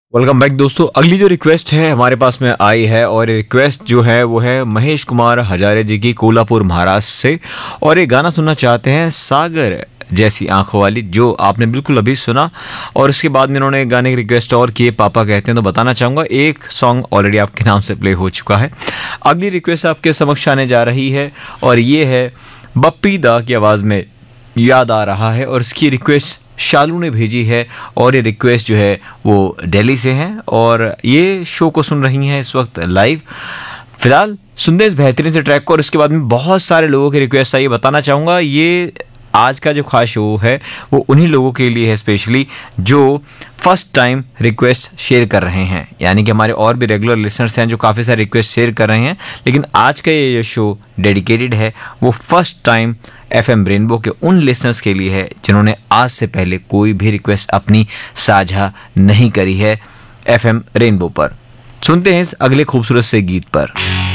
Welcome back दोस्तों। अगली जो रिक्वेस्ट है हमारे पास में आई है और रिक्वेस्ट जो है वो है महेश कुमार हजारे जी की कोल्हापुर महाराष्ट्र से। और ये गाना सुनना चाहते हैं सागर जैसी आंखों वाली, जो आपने बिल्कुल अभी सुना। और उसके बाद में इन्होंने गाने की रिक्वेस्ट और किए, पापा कहते हैं। तो बताना चाहूँगा एक सॉन्ग ऑलरेडी आपके नाम से प्ले हो चुका है। अगली रिक्वेस्ट आपके समक्ष आने जा रही है और ये है बप्पी दा की आवाज़ में याद आ रहा है। और इसकी रिक्वेस्ट शालू ने भेजी है और ये रिक्वेस्ट जो है वो दिल्ली से है और ये शो को सुन रही हैं इस वक्त लाइव। फिलहाल सुनते इस बेहतरीन से ट्रैक को और इसके बाद में बहुत सारे लोगों की रिक्वेस्ट आई। बताना चाहूँगा ये आज का जो खास शो है वो उन्हीं लोगों के लिए है स्पेशली जो फर्स्ट टाइम रिक्वेस्ट शेयर कर रहे हैं। यानी कि हमारे और भी रेगुलर लिसनर्स हैं जो काफ़ी सारे रिक्वेस्ट शेयर कर रहे हैं, लेकिन आज का ये जो शो डेडिकेटेड है वो फर्स्ट टाइम एफएम रेनबो के उन लिसनर्स के लिए है जिन्होंने आज से पहले कोई भी रिक्वेस्ट अपनी साझा नहीं करी है एफएम रेनबो पर। सुनते हैं इस अगले खूबसूरत से गीत पर।